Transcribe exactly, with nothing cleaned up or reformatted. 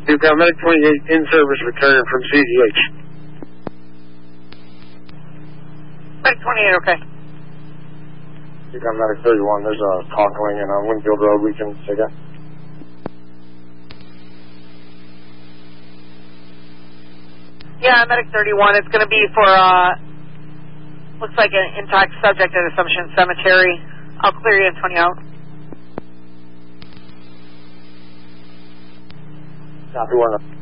You've got Medic twenty-eight in service returning from C D H. Medic twenty-eight, okay. You've got Medic thirty-one. There's a tonkling in on Winfield Road. We can take that. Yeah, Medic thirty-one. It's going to be for, uh, looks like an intact subject at Assumption Cemetery. I'll clear you in twenty out. Copy one.